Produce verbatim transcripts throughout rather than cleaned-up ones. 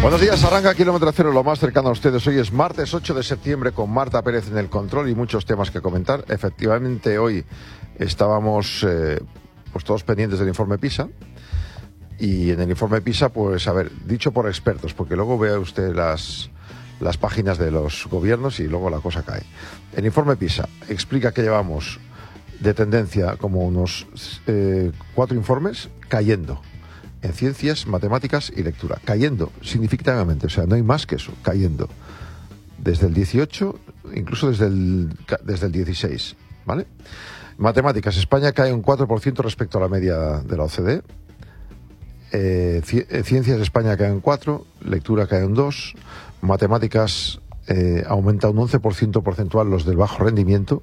Buenos días, arranca Kilómetro Cero, lo más cercano a ustedes. Hoy es martes ocho de septiembre con Marta Pérez en el control y muchos temas que comentar. Efectivamente, hoy estábamos eh, pues todos pendientes del informe PISA. Y en el informe PISA, pues a ver, dicho por expertos, porque luego vea usted las, las páginas de los gobiernos y luego la cosa cae. El informe PISA explica que llevamos de tendencia como unos eh, cuatro informes cayendo. En ciencias, matemáticas y lectura. Cayendo, significativamente, o sea, no hay más que eso, cayendo. Desde el dieciocho, incluso desde el, desde el dieciséis, ¿vale? Matemáticas, España cae un cuatro por ciento respecto a la media de la O C D E. Eh, ciencias, España cae un cuatro, lectura cae un dos, matemáticas eh, aumenta un once por ciento porcentual los del bajo rendimiento.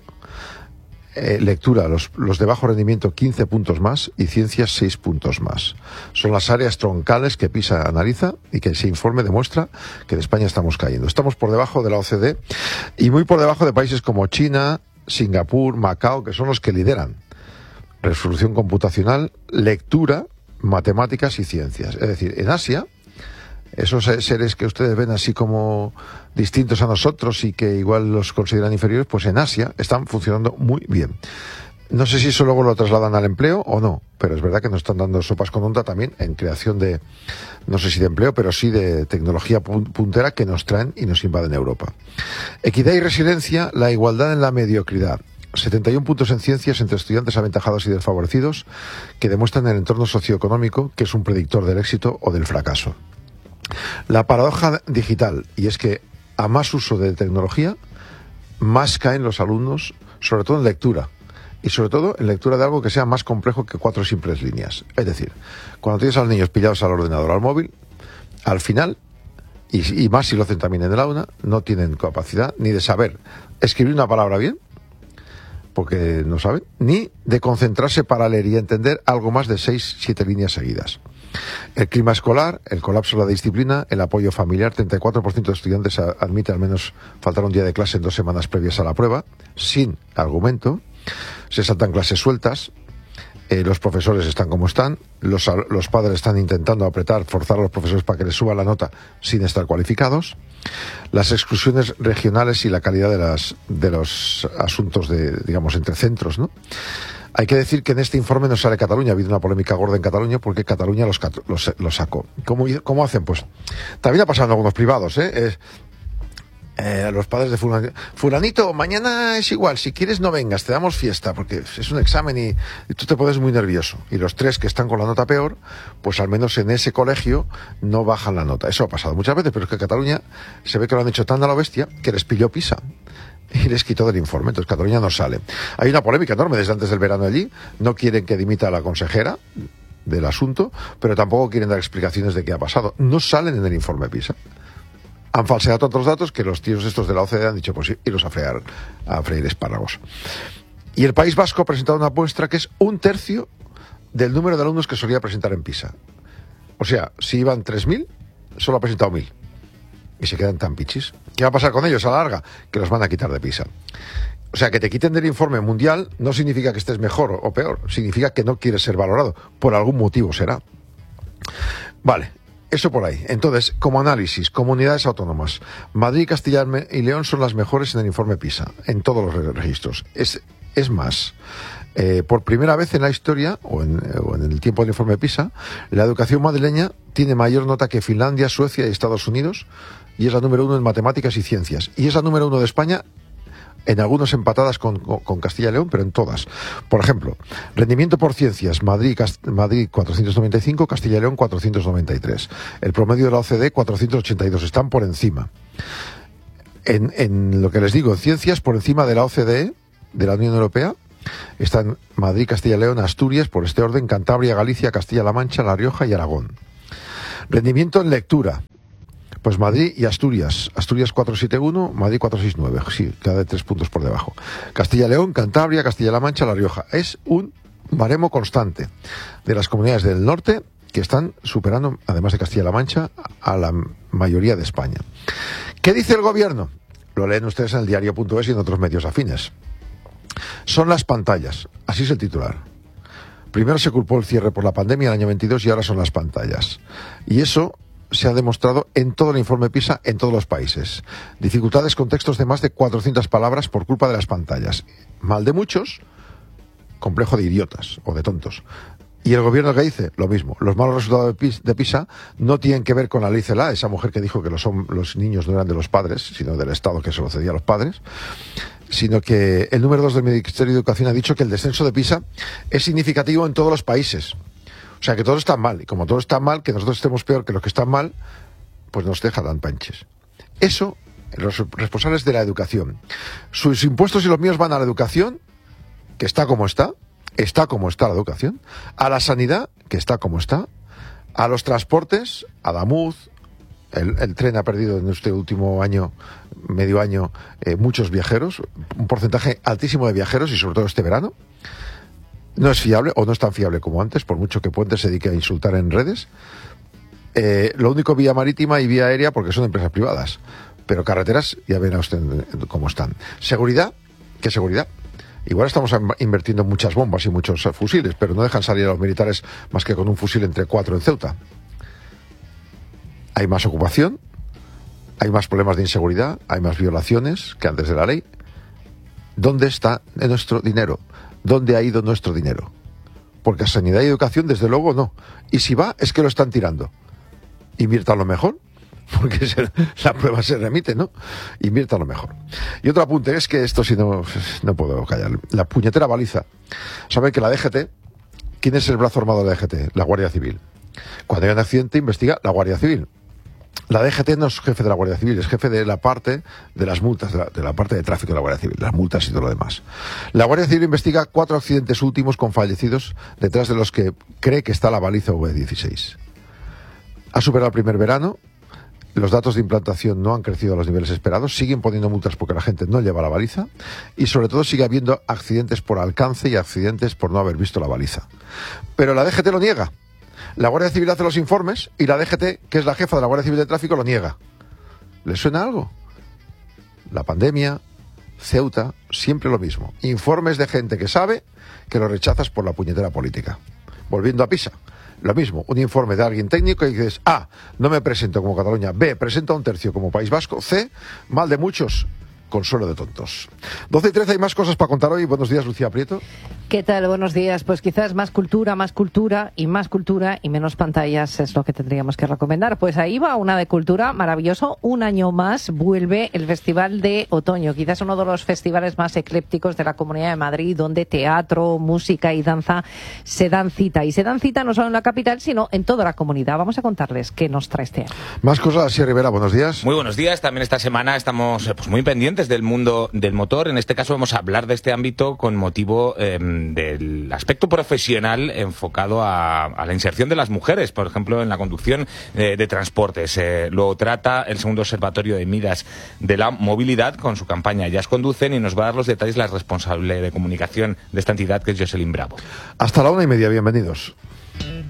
Eh, lectura, los, los de bajo rendimiento quince puntos más y ciencias seis puntos más. Son las áreas troncales que PISA analiza y que ese informe demuestra que en España estamos cayendo. Estamos por debajo de la O C D E y muy por debajo de países como China, Singapur, Macao, que son los que lideran resolución computacional, lectura, matemáticas y ciencias. Es decir, en Asia, esos seres que ustedes ven así como distintos a nosotros y que igual los consideran inferiores, pues en Asia están funcionando muy bien. No sé si eso luego lo trasladan al empleo o no, pero es verdad que nos están dando sopas con onta también en creación de, no sé si de empleo, pero sí de tecnología puntera que nos traen y nos invaden Europa. Equidad y resiliencia, la igualdad en la mediocridad. setenta y uno puntos en ciencias entre estudiantes aventajados y desfavorecidos que demuestran el entorno socioeconómico que es un predictor del éxito o del fracaso. La paradoja digital, y es que a más uso de tecnología, más caen los alumnos, sobre todo en lectura, y sobre todo en lectura de algo que sea más complejo que cuatro simples líneas. Es decir, cuando tienes a los niños pillados al ordenador o al móvil, al final, y, y más si lo hacen también en el aula, no tienen capacidad ni de saber escribir una palabra bien, porque no saben, ni de concentrarse para leer y entender algo más de seis, siete líneas seguidas. El clima escolar, el colapso de la disciplina, el apoyo familiar, treinta y cuatro por ciento de estudiantes admite al menos faltar un día de clase en dos semanas previas a la prueba, sin argumento, se saltan clases sueltas, eh, los profesores están como están, los, los padres están intentando apretar, forzar a los profesores para que les suba la nota sin estar cualificados, las exclusiones regionales y la calidad de, las, de los asuntos de, digamos, entre centros, ¿no? Hay que decir que en este informe no sale Cataluña. Ha habido una polémica gorda en Cataluña porque Cataluña los, los, los sacó. ¿Cómo, ¿Cómo hacen? Pues también ha pasado en algunos privados, ¿eh? Eh, eh, los padres de fulanito, fulanito, mañana es igual, si quieres no vengas, te damos fiesta, porque es un examen y, y tú te pones muy nervioso. Y los tres que están con la nota peor, pues al menos en ese colegio no bajan la nota. Eso ha pasado muchas veces, pero es que Cataluña se ve que lo han hecho tan a la bestia que les pilló PISA y les quitó del informe. Entonces Cataluña no sale. Hay una polémica enorme desde antes del verano allí. No quieren que dimita la consejera del asunto, pero tampoco quieren dar explicaciones de qué ha pasado. No salen en el informe PISA. Han falseado otros datos que los tíos estos de la O C D E han dicho, pues sí, iros a freír, a freír espárragos. Y el País Vasco ha presentado una muestra que es un tercio del número de alumnos que solía presentar en PISA. O sea, si iban tres mil, solo ha presentado mil. Y se quedan tan pichis. ¿Qué va a pasar con ellos a la larga? Que los van a quitar de PISA. O sea, que te quiten del informe mundial no significa que estés mejor o peor. Significa que no quieres ser valorado. Por algún motivo será. Vale, eso por ahí. Entonces, como análisis, comunidades autónomas. Madrid, Castilla y León son las mejores en el informe PISA. En todos los registros. Es, es más, eh, por primera vez en la historia, o en, o en el tiempo del informe PISA, la educación madrileña tiene mayor nota que Finlandia, Suecia y Estados Unidos. Y es la número uno en matemáticas y ciencias. Y es la número uno de España, en algunos empatadas con, con, con Castilla y León, pero en todas. Por ejemplo, rendimiento por ciencias, Madrid, Cast- Madrid cuatrocientos noventa y cinco, Castilla y León cuatrocientos noventa y tres. El promedio de la O C D E cuatrocientos ochenta y dos, están por encima. En, en lo que les digo, en ciencias, por encima de la O C D E, de la Unión Europea, están Madrid, Castilla y León, Asturias, por este orden, Cantabria, Galicia, Castilla-La Mancha, La Rioja y Aragón. Rendimiento en lectura. Pues Madrid y Asturias. Asturias cuatrocientos setenta y uno, Madrid cuatrocientos sesenta y nueve. Sí, cada de tres puntos por debajo. Castilla y León, Cantabria, Castilla-La Mancha, La Rioja. Es un baremo constante de las comunidades del norte que están superando, además de Castilla-La Mancha, a la mayoría de España. ¿Qué dice el gobierno? Lo leen ustedes en el diario punto es y en otros medios afines. Son las pantallas. Así es el titular. Primero se culpó el cierre por la pandemia el año veintidós y ahora son las pantallas. Y eso se ha demostrado en todo el informe PISA en todos los países. Dificultades con textos de más de cuatrocientas palabras por culpa de las pantallas. Mal de muchos, complejo de idiotas o de tontos. Y el gobierno que dice lo mismo. Los malos resultados de PISA no tienen que ver con la ley Celaá, esa mujer que dijo que los, los niños no eran de los padres, sino del Estado que se lo cedía a los padres, sino que el número dos del Ministerio de Educación ha dicho que el descenso de PISA es significativo en todos los países. O sea, que todo está mal. Y como todo está mal, que nosotros estemos peor que los que están mal, pues nos dejan panches. Eso, los responsables de la educación. Sus impuestos y los míos van a la educación, que está como está, está como está la educación, a la sanidad, que está como está, a los transportes, a Damuz, el, el tren ha perdido en este último año, medio año, eh, muchos viajeros, un porcentaje altísimo de viajeros y sobre todo este verano. No es fiable, o no es tan fiable como antes, por mucho que Puente se dedique a insultar en redes. Eh, lo único vía marítima y vía aérea porque son empresas privadas, pero carreteras ya ven a usted cómo están. Seguridad, ¿qué seguridad? Igual estamos invirtiendo muchas bombas y muchos fusiles, pero no dejan salir a los militares más que con un fusil entre cuatro en Ceuta. Hay más ocupación, hay más problemas de inseguridad, hay más violaciones que antes de la ley. ¿Dónde está nuestro dinero? ¿Dónde ha ido nuestro dinero? Porque a sanidad y educación, desde luego, no. Y si va, es que lo están tirando. Inviértanlo mejor, porque se, la prueba se remite, ¿no? Inviértanlo mejor. Y otro apunte es que esto, si no, no puedo callar. La puñetera baliza. Saben que la D G T, ¿quién es el brazo armado de la D G T? La Guardia Civil. Cuando hay un accidente, investiga la Guardia Civil. La D G T no es jefe de la Guardia Civil, es jefe de la parte de las multas, de la, de la parte de tráfico de la Guardia Civil, las multas y todo lo demás. La Guardia Civil investiga cuatro accidentes últimos con fallecidos detrás de los que cree que está la baliza V dieciséis. Ha superado el primer verano, los datos de implantación no han crecido a los niveles esperados, siguen poniendo multas porque la gente no lleva la baliza y sobre todo sigue habiendo accidentes por alcance y accidentes por no haber visto la baliza. Pero la D G T lo niega. La Guardia Civil hace los informes y la D G T, que es la jefa de la Guardia Civil de Tráfico, lo niega. ¿Les suena algo? La pandemia, Ceuta, siempre lo mismo. Informes de gente que sabe que lo rechazas por la puñetera política. Volviendo a PISA, lo mismo. Un informe de alguien técnico y dices, A, no me presento como Cataluña. B, presento a un tercio como País Vasco. C, mal de muchos, consuelo de tontos. doce y trece, hay más cosas para contar hoy. Buenos días, Lucía Prieto. ¿Qué tal? Buenos días. Pues quizás más cultura, más cultura y más cultura y menos pantallas es lo que tendríamos que recomendar. Pues ahí va una de cultura, maravilloso. Un año más vuelve el Festival de Otoño, quizás uno de los festivales más eclépticos de la Comunidad de Madrid, donde teatro, música y danza se dan cita. Y se dan cita no solo en la capital, sino en toda la comunidad. Vamos a contarles qué nos trae este año. Más cosas, Asier Rivera, buenos días. Muy buenos días. También esta semana estamos pues, muy pendientes del mundo del motor. En este caso vamos a hablar de este ámbito con motivo eh, del aspecto profesional enfocado a, a la inserción de las mujeres, por ejemplo, en la conducción eh, de transportes. Eh, lo trata el segundo Observatorio de Midas de la Movilidad con su campaña Ellas Conducen y nos va a dar los detalles la responsable de comunicación de esta entidad, que es Jocelyn Bravo. Hasta la una y media, bienvenidos.